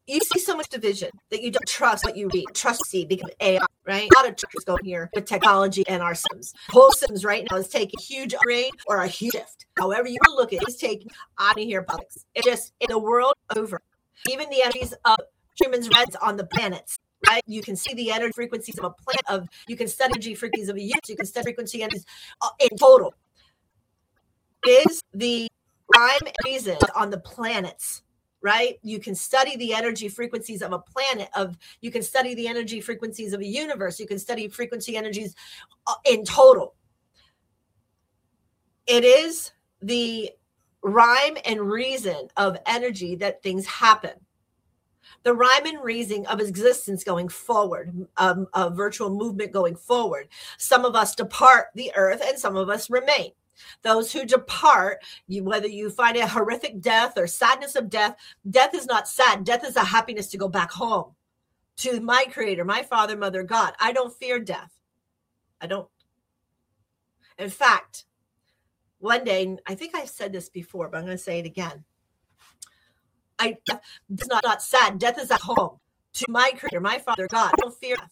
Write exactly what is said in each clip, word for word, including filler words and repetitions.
you see so much division that you don't trust what you read. Trust see because of A I, right? A lot of truckers going here with technology and our systems. Whole systems right now is taking a huge upgrade or a huge shift. However you look at it, it's taking out of here politics. It just in the world over. Even the energies of humans reds on the planets. Right? You can see the energy frequencies of a planet. Of you can study energy frequencies of a unit. You can study frequency energies uh, in total. Is the rhyme and reason on the planets, right? You can study the energy frequencies of a planet. Of you can study the energy frequencies of a universe. You can study frequency energies uh, in total. It is the rhyme and reason of energy that things happen. The rhyme and reason of existence going forward, um, a virtual movement going forward. Some of us depart the earth and some of us remain. Those who depart, you, whether you find a horrific death or sadness of death, death is not sad. Death is a happiness to go back home to my creator, my father, mother, God. I don't fear death. I don't. In fact, one day, I think I've said this before, but I'm going to say it again. I, death is not, not sad. Death is at home to my creator, my father, God. I don't fear death.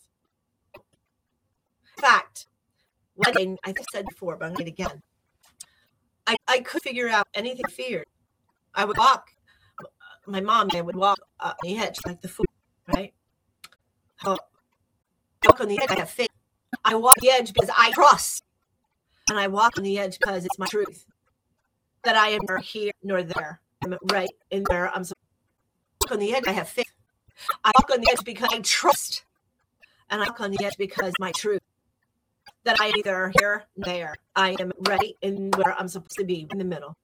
In fact, one day, I think I said before, but I'm going to say it again. I, I could figure out anything feared. I would walk. My mom and I would walk on the edge like the fool, right? I walk on the edge. I have faith. I walk the edge because I trust. And I walk on the edge because it's my truth. That I am neither here nor there. I'm right in there. I'm so on the edge. I have faith. I walk on the edge because I trust. And I walk on the edge because my truth. That I am either here nor there. I am right in where I'm supposed to be, in the middle.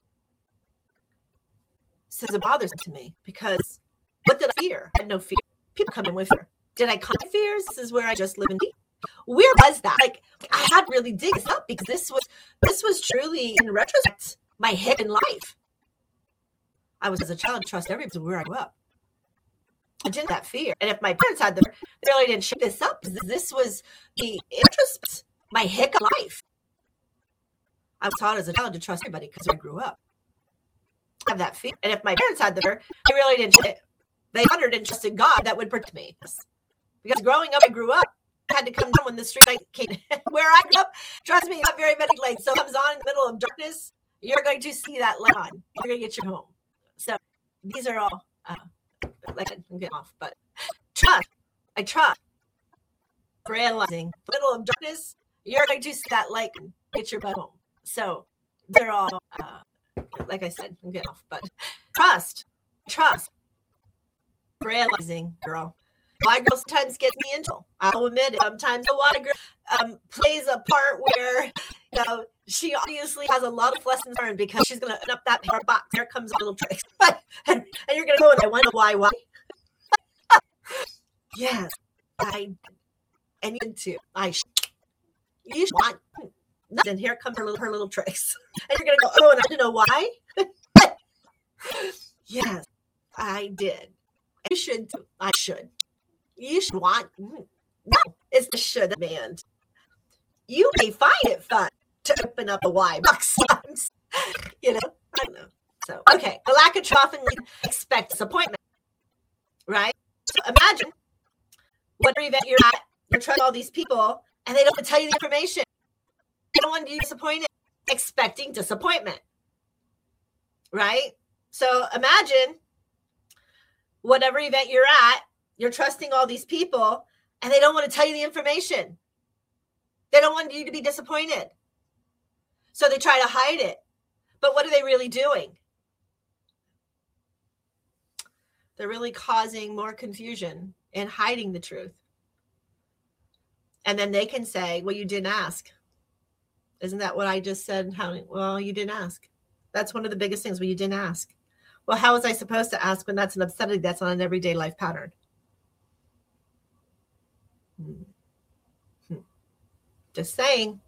Says it bothers to me because what did I fear? I had no fear. People come in with fear. Did I come with fears? This is where I just live and be. Where was that? Like I had to really dig this up because this was this was truly in retrospect my hidden life. I was as a child trust everybody where I grew up. I didn't have that fear. And if my parents had the fear, they really didn't shape this up. This was the interest, my hidden life. I was taught as a child to trust everybody because I grew up. I have that fear. And if my parents had the fear, they really didn't. They honored and trusted God that would protect me. Because growing up, I grew up. I had to come down when the street light came. Where I grew up, trust me, not very many lights. So it comes on in the middle of darkness, you're going to see that light on. You're going to get your home. So these are all, uh, like I'm getting off, but trust. I trust. Realizing the middle of darkness, you're going to see that light and get your butt home. So they're all, uh, like I said, I'm getting off, but trust. Trust. Realizing, girl. My girl sometimes gets me into. I'll admit it. Sometimes a lot of girl um, plays a part where, you know, she obviously has a lot of lessons learned because she's going to open up that power box. There comes a little trick. and, and you're going to go and I wonder why, why? Yes, I, and you too. I, sh- you should want, and here comes her little, her little tricks. And you're going to go, oh, and I don't know why. Yes, I did. You should too. I should. You should want. No, it's the should demand. You may find it fun to open up a why box sometimes. You know, I don't know. So, okay, the lack of trust and expect disappointment, right? So imagine whatever event you're at, you're trusting all these people, and they don't tell you the information. They don't want you to be disappointed, expecting disappointment, right? So imagine whatever event you're at, you're trusting all these people, and they don't want to tell you the information. They don't want you to be disappointed. So they try to hide it. But what are they really doing? They're really causing more confusion and hiding the truth. And then they can say, well, you didn't ask. Isn't that what I just said? How? Well, you didn't ask. That's one of the biggest things. Well, you didn't ask. Well, how was I supposed to ask when that's an obscenity that's on an everyday life pattern? Hmm. Hmm. Just saying.